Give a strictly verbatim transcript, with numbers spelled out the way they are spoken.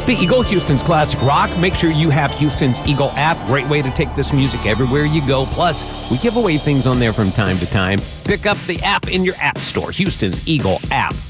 The Eagle, Houston's classic rock. Make sure you have Houston's Eagle app. Great way to take this music everywhere you go. Plus, we give away things on there from time to time. Pick up the app in your app store. Houston's Eagle app.